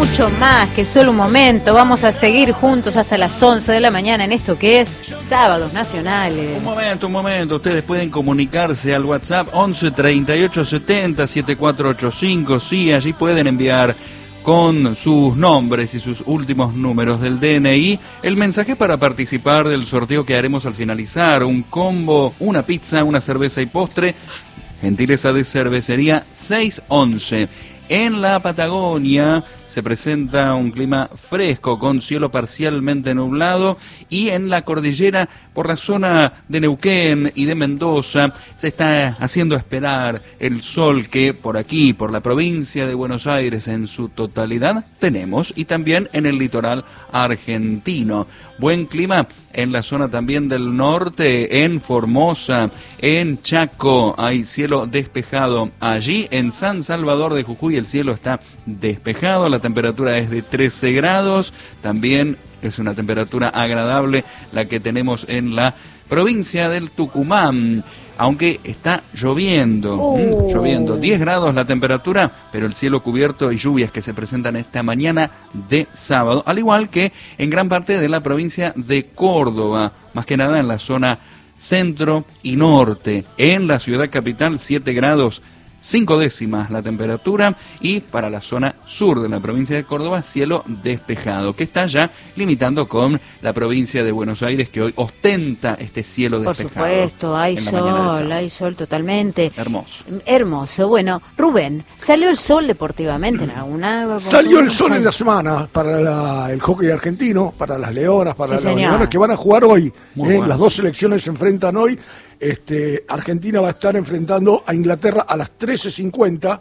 mucho más que solo un momento. Vamos a seguir juntos hasta las 11 de la mañana en esto que es Sábados Nacionales. Un momento. Ustedes pueden comunicarse al WhatsApp 11 38 70 7485. Sí, allí pueden enviar con sus nombres y sus últimos números del DNI el mensaje para participar del sorteo que haremos al finalizar. Un combo, una pizza, una cerveza y postre. Gentileza de Cervecería 611. En la Patagonia se presenta un clima fresco con cielo parcialmente nublado, y en la cordillera, por la zona de Neuquén y de Mendoza, se está haciendo esperar el sol que por aquí, por la provincia de Buenos Aires en su totalidad, tenemos, y también en el litoral argentino. Buen clima en la zona también del norte, en Formosa, en Chaco, hay cielo despejado allí. En San Salvador de Jujuy el cielo está despejado, la temperatura es de 13 grados, también es una temperatura agradable la que tenemos en la provincia del Tucumán, aunque está lloviendo, lloviendo, 10 grados la temperatura, pero el cielo cubierto y lluvias que se presentan esta mañana de sábado, al igual que en gran parte de la provincia de Córdoba, más que nada en la zona centro y norte. En la ciudad capital 7 grados 5 décimas la temperatura, y para la zona sur de la provincia de Córdoba cielo despejado, que está ya limitando con la provincia de Buenos Aires, que hoy ostenta este cielo despejado. Por supuesto, hay sol totalmente. Hermoso. Bueno, Rubén, ¿salió el sol deportivamente en alguna? Salió el sol en la semana para el hockey argentino, para las Leonas, para sí, las Leonas que van a jugar hoy. Bueno. Las dos selecciones se enfrentan hoy. Argentina va a estar enfrentando a Inglaterra a las 13:50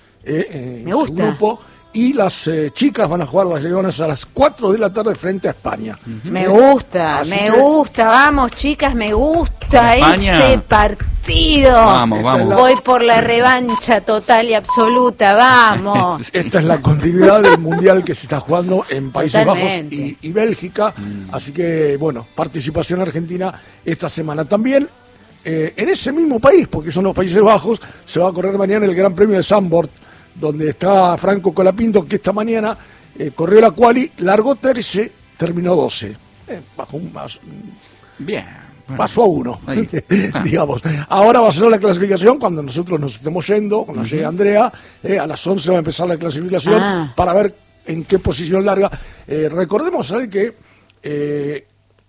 en su grupo, y las chicas van a jugar, las Leonas, a las 4 de la tarde frente a España. Me gusta, vamos chicas, me gusta España. Ese partido. Vamos. Voy por la revancha total y absoluta, vamos. Esta es la continuidad del mundial que se está jugando en Países Bajos y Bélgica, así que bueno, participación argentina esta semana también. En ese mismo país, porque son los Países Bajos, se va a correr mañana el Gran Premio de Zandvoort, donde está Franco Colapinto, que esta mañana corrió la quali, largó 13, terminó 12. Bajo un paso. Bien. Bueno, paso a uno, digamos. Ahora va a ser la clasificación cuando nosotros nos estemos yendo, cuando llegue Andrea, a las 11 va a empezar la clasificación para ver en qué posición larga. Recordemos, ¿sabe que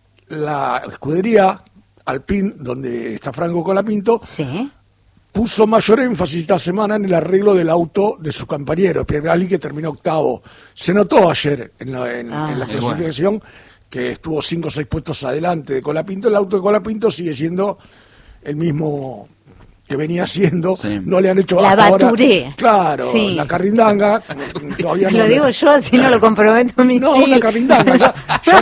la escudería Alpine, donde está Franco Colapinto, puso mayor énfasis esta semana en el arreglo del auto de su compañero, Pierre Gasly, que terminó octavo. Se notó ayer en la clasificación que estuvo 5 o 6 puestos adelante de Colapinto. El auto de Colapinto sigue siendo el mismo que venía siendo, no le han hecho la Baturé. Claro, la carrindanga. Todavía lo digo yo, así no lo comprometo mis hijos. No, una carrindanga. Ya